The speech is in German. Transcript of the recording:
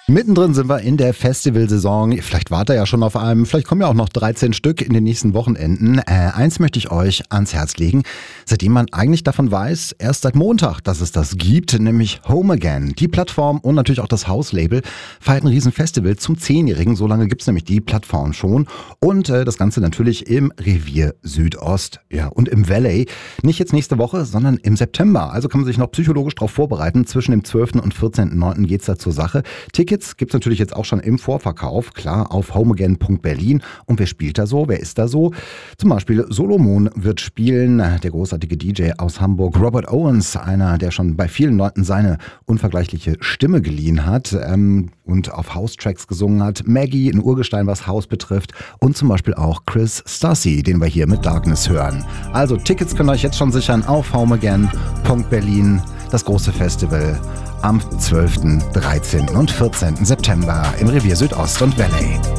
Mittendrin sind wir in der Festivalsaison. Vielleicht wart ihr ja schon auf einem, vielleicht kommen ja auch noch 13 Stück in den nächsten Wochenenden. Eins möchte ich euch ans Herz legen, seitdem man eigentlich davon weiß, erst seit Montag, dass es das gibt, nämlich Home Again. Die Plattform und natürlich auch das Hauslabel feiert ein Riesenfestival zum 10-Jährigen. So lange gibt's nämlich die Plattform schon. Und das Ganze natürlich im Revier Südost, ja, und im Valley. Nicht jetzt nächste Woche, sondern im September. Also kann man sich noch psychologisch darauf vorbereiten. Zwischen dem 12. und 14.9. geht's da zur Sache. Tickets gibt's natürlich jetzt auch schon im Vorverkauf, klar, auf homeagain.berlin. Und wer spielt da so? Wer ist da so? Zum Beispiel Solomon wird spielen, der großartige DJ aus Hamburg. Robert Owens, einer, der schon bei vielen Leuten seine unvergleichliche Stimme geliehen hat und auf House-Tracks gesungen hat. Maggie, ein Urgestein, was House betrifft. Und zum Beispiel auch Chris Stassi, den wir hier mit Darkness hören. Also Tickets könnt ihr euch jetzt schon sichern auf homeagain.berlin. Das große Festival am 12., 13. und 14. September im Revier Südost und Valley.